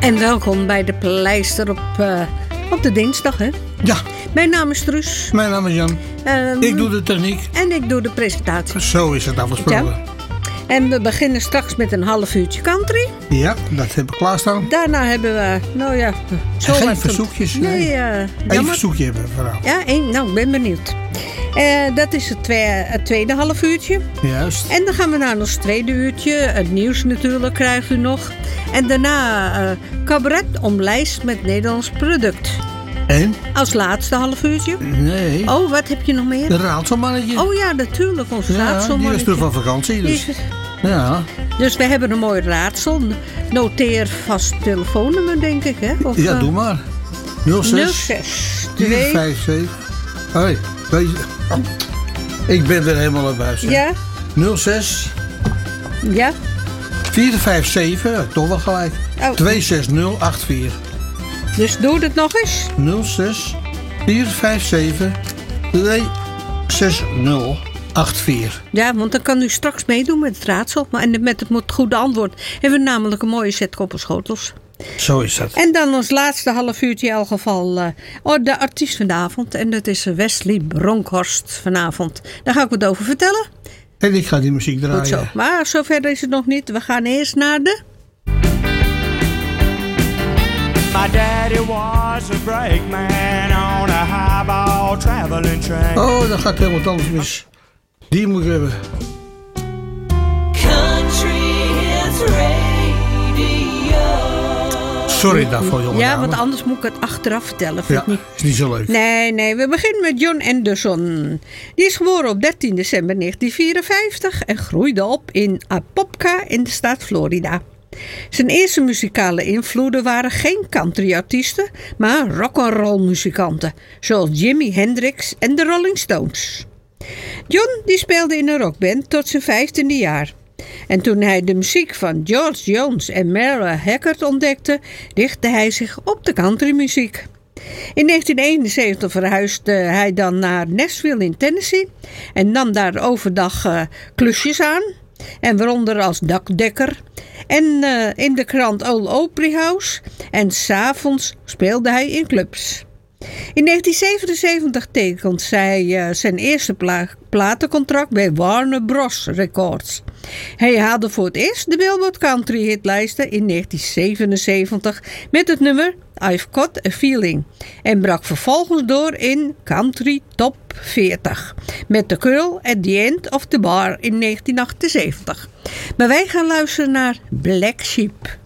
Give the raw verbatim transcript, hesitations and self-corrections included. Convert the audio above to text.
En welkom bij de Pleister op, uh, op de dinsdag, hè? Ja. Mijn naam is Truus. Mijn naam is Jan. Um, ik doe de techniek. En ik doe de presentatie. Zo is het afgesproken. Ja. En we beginnen straks met een half uurtje country. Ja, dat hebben we klaarstaan. Daarna hebben we, nou ja... Zo geen verzoekjes? Nee, nee uh, Eén verzoekje hebben we vooral. Ja, één. Nou, ik ben benieuwd. Uh, dat is het, twee, het tweede half uurtje. Juist. En dan gaan we naar ons tweede uurtje. Het nieuws natuurlijk krijgt u nog. En daarna uh, cabaret omlijst met Nederlands product. En? Als laatste half uurtje. Nee. Oh, wat heb je nog meer? De raadselmannetje. Oh ja, natuurlijk. Ons ja, raadselmannetje. die is terug van vakantie. Dus. Is... Ja. Dus we hebben een mooi raadsel. Noteer vast telefoonnummer, denk ik. Hè? Of, ja, uh, doe maar. nul zes vier vijf zeven Hoi. Oh, ik ben weer helemaal op huis. Ja. nul zes Ja. vier vijf zeven toch wel gelijk. Oh. twee zes nul acht vier Dus doe het nog eens. nul zes vier vijf zeven twee zes nul acht vier Ja, want dan kan u straks meedoen met het raadsel. En met het goede antwoord hebben we namelijk een mooie set koppenschotels. Zo is dat. En dan ons laatste half uurtje in elk geval uh, oh, de artiest vanavond. En dat is Wesley Bronkhorst vanavond. Daar ga ik wat over vertellen. En ik ga die muziek draaien. Goed zo. Maar zover is het nog niet. We gaan eerst naar de... My daddy was a brakeman on a highball traveling train. Oh, dat gaat helemaal anders mis. Die moet ik hebben. Country Hits Radio. Sorry daarvoor, jongen. Ja, want anders moet ik het achteraf vertellen. Vind ja, niet. Is niet zo leuk. Nee, nee. We beginnen met John Anderson. Die is geboren op dertien december negentien vierenvijftig en groeide op in Apopka in de staat Florida. Zijn eerste muzikale invloeden waren geen countryartiesten, maar rock'n'roll muzikanten, zoals Jimi Hendrix en de Rolling Stones. John die speelde in een rockband tot zijn vijftiende jaar. En toen hij de muziek van George Jones en Merle Haggard ontdekte, richtte hij zich op de countrymuziek. In negentien eenenzeventig verhuisde hij dan naar Nashville in Tennessee en nam daar overdag uh, klusjes aan. En waaronder als dakdekker. En uh, in de krant Old Opry House. En 's avonds speelde hij in clubs. In negentien zevenenzeventig tekent zij uh, zijn eerste pla- platencontract bij Warner Bros. Records. Hij haalde voor het eerst de Billboard Country hitlijsten in negentien zevenenzeventig met het nummer I've Got a Feeling. En brak vervolgens door in Country Top veertig. Met The Girl at the End of the Bar in negentien achtenzeventig. Maar wij gaan luisteren naar Black Sheep.